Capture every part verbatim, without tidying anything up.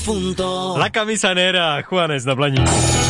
difunto. La Camisanera, Juanes na Blaníku.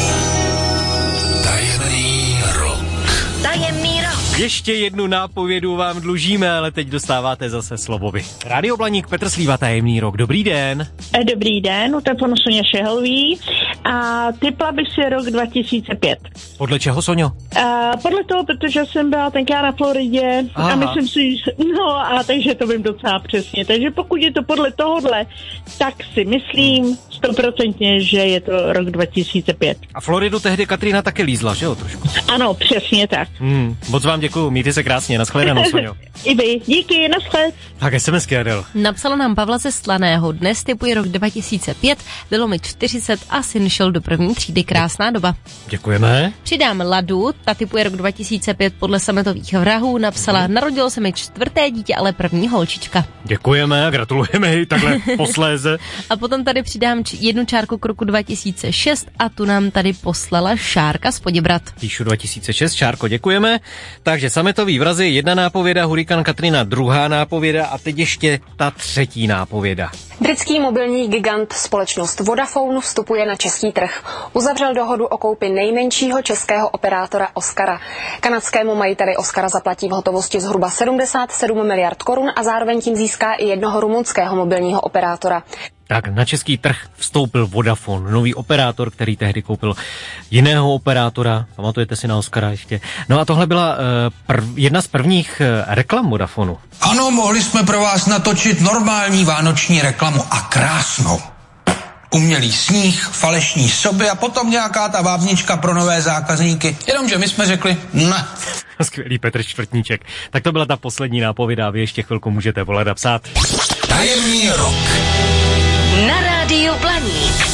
Tajemný rok. Tajemný rok. Ještě jednu nápovědu vám dlužíme, ale teď dostáváte zase slovo vy. Rádio Blaník, Petr Slíva, Tajemný rok. Dobrý den. Dobrý den, u telefonu Soňa Šehelví a typla bych si rok dva tisíce pět. Podle čeho, Soňo? A podle toho, protože jsem byla tenkrát na Floridě. Aha. A myslím si, no a takže to vím docela přesně. Takže pokud je to podle tohohle, tak si myslím stoprocentně, že je to rok dva tisíce pět. A Floridu tehdy Katrina taky lízla, že jo, trošku? Ano, přesně tak. Hmm, moc vám děkuju, mějte se krásně, nashledanou, Soňo. I vy, díky, naschled. Tak SMSky, Adel. Napsala nám Pavla ze Slaného, dnes typuje rok dva tisíce pět, bylo mi čtyřicet a syn šel do první třídy, krásná doba. Děkujeme. Přidám Ladu, ta typuje rok dva tisíce pět podle sametových vrahů, napsala, narodilo se mi čtvrté dítě, ale první holčička. Děkujeme a gratulujeme i takhle posléze. A potom tady přidám č- jednu čárku k roku dva tisíce šest a tu nám tady poslala Šárka z Poděbrat. Píšu dva tisíce šest, Šárko, děkujeme. Takže sametový vrazy, jedna nápověda, hurikán Katrina, druhá nápověda a teď ještě ta třetí nápověda. Britský mobilní gigant společnost Vodafone vstupuje na český trh. Uzavřel dohodu o koupi nejmenšího českého operátora Oscara. Kanadskému majiteli Oscara zaplatí v hotovosti zhruba sedmdesát sedm miliard korun a zároveň tím získá i jednoho rumunského mobilního operátora. Tak na český trh vstoupil Vodafone, nový operátor, který tehdy koupil jiného operátora. Pamatujete si na Oscara ještě? No a tohle byla uh, prv, jedna z prvních uh, reklam Vodafonu. Ano, mohli jsme pro vás natočit normální vánoční reklamu a krásnou. Umělý sníh, falešní soby a potom nějaká ta vábnička pro nové zákazníky. Jenomže my jsme řekli ne. Skvělý Petr Čtvrtníček. Tak to byla ta poslední nápověda a vy ještě chvilku můžete volat a psát. Tajemný rok. Na rádiu Blaník.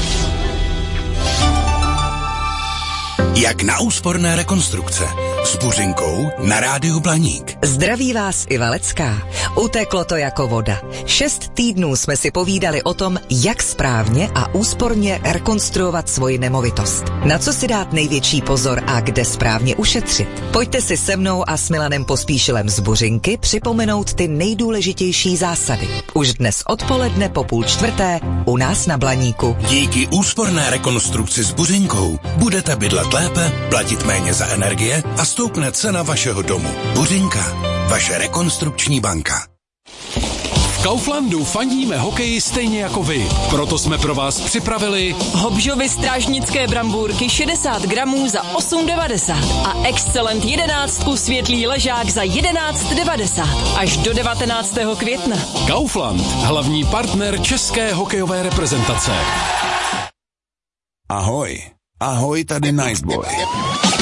Jak na úsporné rekonstrukce s Buřinkou na rádiu Blaník. Zdraví vás Iva Lecká. Uteklo to jako voda. Šest týdnů jsme si povídali o tom, jak správně a úsporně rekonstruovat svoji nemovitost. Na co si dát největší pozor a kde správně ušetřit. Pojďte si se mnou a s Milanem Pospíšilem z Buřinky připomenout ty nejdůležitější zásady. Už dnes odpoledne po půl čtvrté u nás na Blaníku. Díky úsporné rekonstrukci s Buřinkou budete bydlet lépe, platit méně za energie a stoupne cena vašeho domu. Buřinka, vaše rekonstrukční banka. V Kauflandu fandíme hokeji stejně jako vy. Proto jsme pro vás připravili Hobžovy strážnické brambůrky šedesát gramů za osm devadesát a Excellent jedenáct světlý ležák za jedenáct devadesát až do devatenáctého května. Kaufland, hlavní partner české hokejové reprezentace. Ahoj, ahoj, tady Niceboy.